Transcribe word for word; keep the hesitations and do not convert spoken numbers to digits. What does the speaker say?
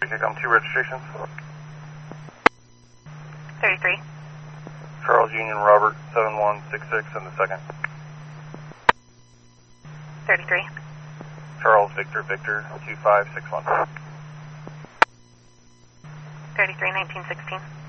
On two registrations. thirty-three. Charles Union Robert seven one six six in the second. thirty-three. Charles Victor Victor two five six one. thirty-three nineteen sixteen.